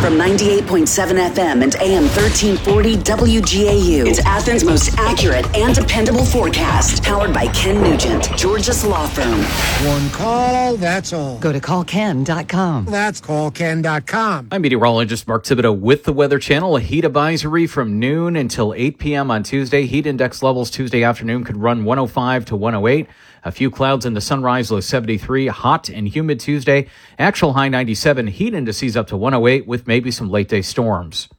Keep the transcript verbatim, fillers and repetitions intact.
From ninety-eight point seven F M and A M thirteen forty W G A U. It's Athens' most accurate and dependable forecast. Powered by Ken Nugent, Georgia's law firm. One call, that's all. Go to call ken dot com. That's call ken dot com. I'm meteorologist Mark Thibodeau with the Weather Channel. A heat advisory from noon until eight p.m. on Tuesday. Heat index levels Tuesday afternoon could run one oh five to one oh eight. A few clouds in the sunrise, low seventy-three. Hot and humid Tuesday. Actual high ninety-seven. Heat indices up to one oh eight with maybe some late day storms.